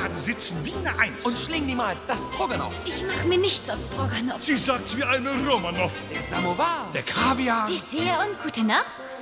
Schublade sitzen wie eine Eins. Und schling niemals das Stroganoff. Ich mach mir nichts aus Stroganoff. Sie sagt's wie eine Romanoff. Der Samovar. Der Kaviar. Dessert und gute Nacht.